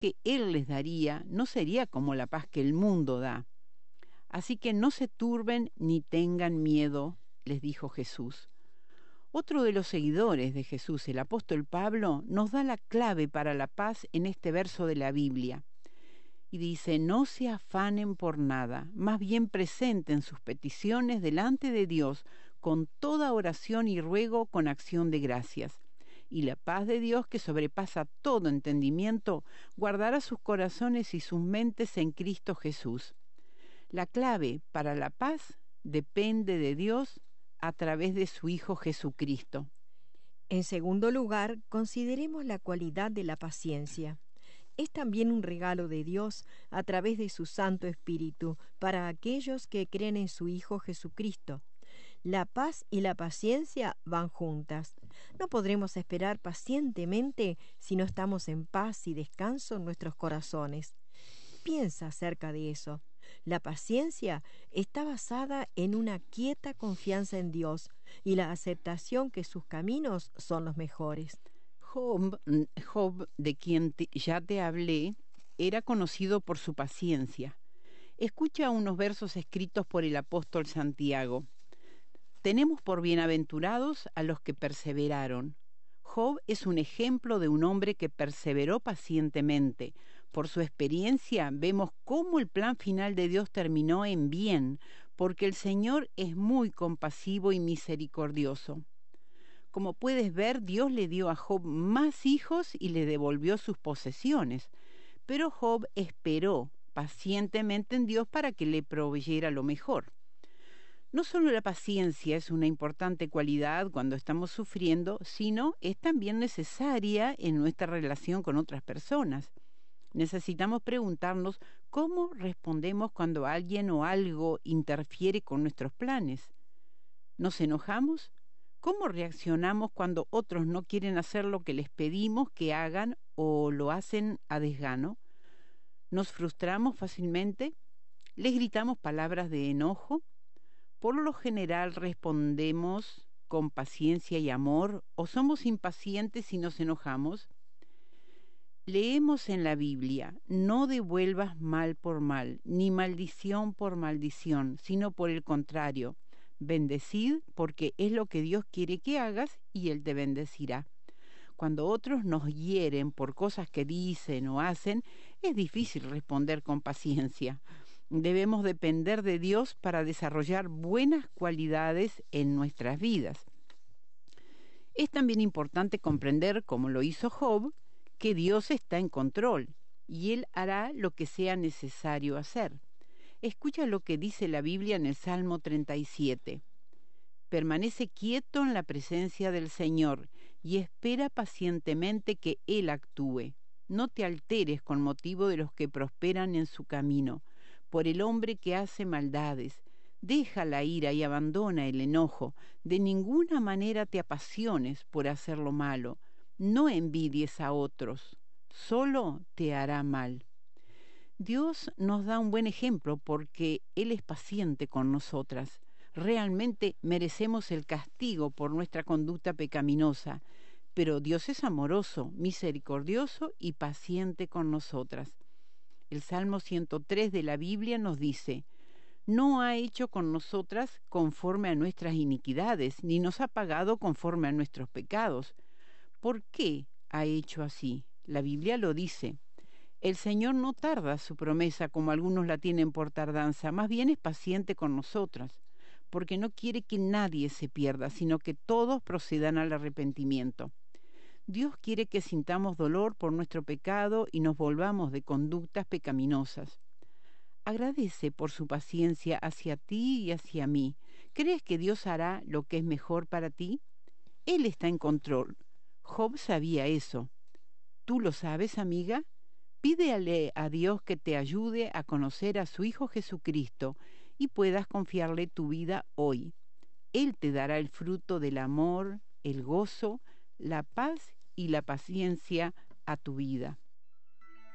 que Él les daría no sería como la paz que el mundo da. Así que no se turben ni tengan miedo, les dijo Jesús. Otro de los seguidores de Jesús, el apóstol Pablo, nos da la clave para la paz en este verso de la Biblia. Y dice: no se afanen por nada, más bien presenten sus peticiones delante de Dios con toda oración y ruego con acción de gracias. Y la paz de Dios, que sobrepasa todo entendimiento, guardará sus corazones y sus mentes en Cristo Jesús. La clave para la paz depende de Dios a través de su Hijo Jesucristo. En segundo lugar, consideremos la cualidad de la paciencia. Es también un regalo de Dios a través de su Santo Espíritu para aquellos que creen en su Hijo Jesucristo. La paz y la paciencia van juntas. No podremos esperar pacientemente si no estamos en paz y descanso en nuestros corazones. Piensa acerca de eso. La paciencia está basada en una quieta confianza en Dios y la aceptación que sus caminos son los mejores. Job, de quien ya te hablé, era conocido por su paciencia. Escucha unos versos escritos por el apóstol Santiago. Tenemos por bienaventurados a los que perseveraron. Job es un ejemplo de un hombre que perseveró pacientemente. Por su experiencia vemos cómo el plan final de Dios terminó en bien, porque el Señor es muy compasivo y misericordioso. Como puedes ver, Dios le dio a Job más hijos y le devolvió sus posesiones. Pero Job esperó pacientemente en Dios para que le proveyera lo mejor. No solo la paciencia es una importante cualidad cuando estamos sufriendo, sino es también necesaria en nuestra relación con otras personas. Necesitamos preguntarnos cómo respondemos cuando alguien o algo interfiere con nuestros planes. ¿Nos enojamos? ¿Cómo reaccionamos cuando otros no quieren hacer lo que les pedimos que hagan o lo hacen a desgano? ¿Nos frustramos fácilmente? ¿Les gritamos palabras de enojo? Por lo general respondemos con paciencia y amor, o somos impacientes y nos enojamos. Leemos en la Biblia: no devuelvas mal por mal, ni maldición por maldición, sino por el contrario, bendecid, porque es lo que Dios quiere que hagas y Él te bendecirá. Cuando otros nos hieren por cosas que dicen o hacen, es difícil responder con paciencia. Debemos depender de Dios para desarrollar buenas cualidades en nuestras vidas. Es también importante comprender, como lo hizo Job, que Dios está en control y Él hará lo que sea necesario hacer. Escucha lo que dice la Biblia en el Salmo 37. Permanece quieto en la presencia del Señor y espera pacientemente que Él actúe. No te alteres con motivo de los que prosperan en su camino, por el hombre que hace maldades. Deja la ira y abandona el enojo. De ninguna manera te apasiones por hacer lo malo. No envidies a otros. Solo te hará mal. Dios nos da un buen ejemplo porque Él es paciente con nosotras. Realmente merecemos el castigo por nuestra conducta pecaminosa, pero Dios es amoroso, misericordioso y paciente con nosotras. El Salmo 103 de la Biblia nos dice: no ha hecho con nosotras conforme a nuestras iniquidades, ni nos ha pagado conforme a nuestros pecados. ¿Por qué ha hecho así? La Biblia lo dice: el Señor no tarda su promesa como algunos la tienen por tardanza, más bien es paciente con nosotras, porque no quiere que nadie se pierda, sino que todos procedan al arrepentimiento. Dios quiere que sintamos dolor por nuestro pecado y nos volvamos de conductas pecaminosas. Agradece por su paciencia hacia ti y hacia mí. ¿Crees que Dios hará lo que es mejor para ti? Él está en control. Job sabía eso. ¿Tú lo sabes, amiga? Pídele a Dios que te ayude a conocer a su Hijo Jesucristo y puedas confiarle tu vida hoy. Él te dará el fruto del amor, el gozo, la paz y la paciencia a tu vida.